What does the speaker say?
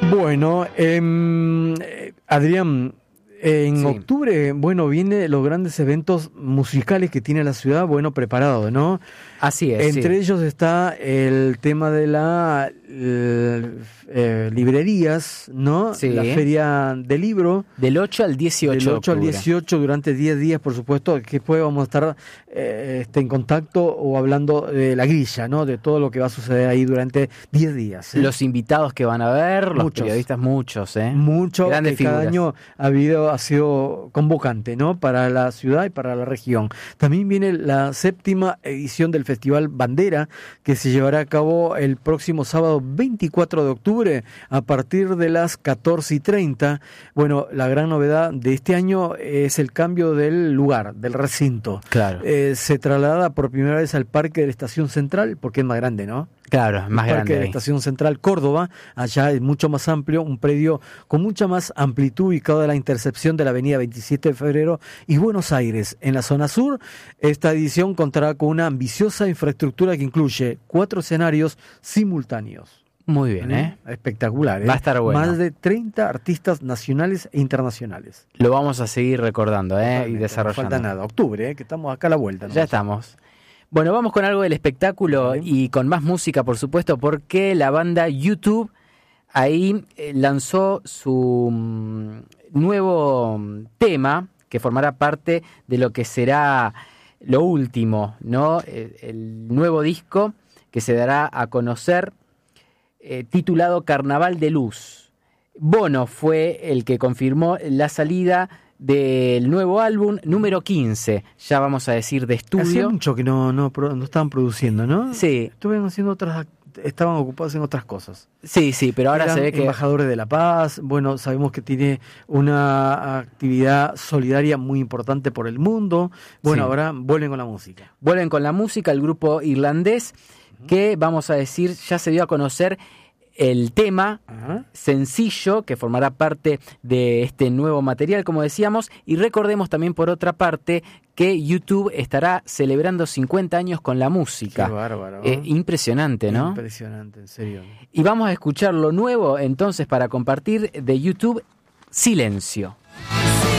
Bueno, Adrián, en Sí. octubre, bueno, vienen los grandes eventos musicales que tiene la ciudad, bueno, preparados, ¿no? Así es. Entre sí. ellos está el tema de la librerías, ¿no? Sí. La feria del libro. Del 8 al 18 Del 8 al de octubre. 18 durante 10 días, por supuesto, que después vamos a estar en contacto o hablando de la grilla, ¿no? De todo lo que va a suceder ahí durante 10 días. Los invitados que van a ver, los Muchos. periodistas, muchos, ¿eh? Mucho, Grandes que cada figuras. año ha sido convocante, ¿no? Para la ciudad y para la región. También viene la 7ª edición del Festival Bandera, que se llevará a cabo el próximo sábado 24 de octubre a partir de las 14:30. Bueno, la gran novedad de este año es el cambio del lugar, del recinto. Claro, Se traslada por primera vez al Parque de la Estación Central, porque es más grande, ¿no? claro, es más el Parque grande de la ahí. Estación Central Córdoba, allá es mucho más amplio, un predio con mucha más amplitud ubicado en la intercepción de la avenida 27 de febrero y Buenos Aires. En la zona sur, esta edición contará con una ambiciosa infraestructura que incluye 4 escenarios simultáneos. Muy bien, ¿eh? Espectacular, ¿eh? Va a estar bueno. Más de 30 artistas nacionales e internacionales. Lo vamos a seguir recordando, ¿eh? Y Totalmente, desarrollando. No falta nada, octubre, que estamos acá a la vuelta, ¿no? Ya estamos. Bueno, vamos con algo del espectáculo Vale. y con más música, por supuesto, porque la banda YouTube ahí lanzó su nuevo tema que formará parte de lo que será lo último, ¿no? El nuevo disco que se dará a conocer titulado Carnaval de Luz. Bono fue el que confirmó la salida del nuevo álbum número 15, ya vamos a decir de Hacía estudio. mucho que no estaban produciendo, ¿no? Sí, Estuvieron haciendo estaban ocupados en otras cosas. sí, pero ahora Eran se ve que embajadores de la paz. Bueno, sabemos que tiene una actividad solidaria muy importante por el mundo. Bueno, Sí. ahora vuelven con la música. vuelven con la música, el grupo irlandés, que vamos a decir, ya se dio a conocer el tema Ajá. sencillo que formará parte de este nuevo material, como decíamos, y recordemos también por otra parte que YouTube estará celebrando 50 años con la música. Qué bárbaro. Impresionante, ¿no? Impresionante, en serio. Y vamos a escuchar lo nuevo entonces para compartir de YouTube, Silencio.